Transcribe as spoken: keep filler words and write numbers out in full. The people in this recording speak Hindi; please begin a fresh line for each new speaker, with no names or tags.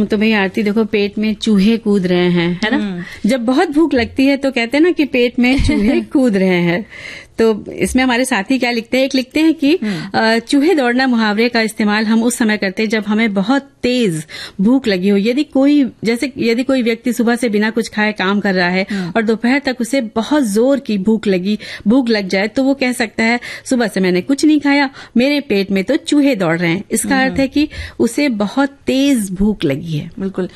तो भैया आरती देखो, पेट में चूहे कूद रहे हैं, है ना। जब बहुत भूख लगती है तो कहते हैं ना कि पेट में चूहे कूद रहे हैं। तो इसमें हमारे साथी क्या लिखते हैं, एक लिखते हैं कि चूहे दौड़ना मुहावरे का इस्तेमाल हम उस समय करते हैं जब हमें बहुत तेज भूख लगी हो। यदि कोई जैसे यदि कोई व्यक्ति सुबह से बिना कुछ खाए काम कर रहा है और दोपहर तक उसे बहुत जोर की भूख लगी भूख लग जाए तो वो कह सकता है सुबह से मैंने कुछ नहीं खाया, मेरे पेट में तो चूहे दौड़ रहे हैं। इसका अर्थ है कि उसे बहुत तेज भूख लगी है।
बिल्कुल।